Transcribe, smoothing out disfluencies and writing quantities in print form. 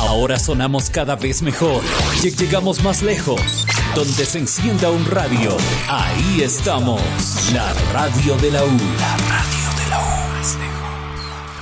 Ahora sonamos cada vez mejor. Llegamos más lejos. Donde se encienda un radio, ahí estamos. La radio de la U. La radio de la U.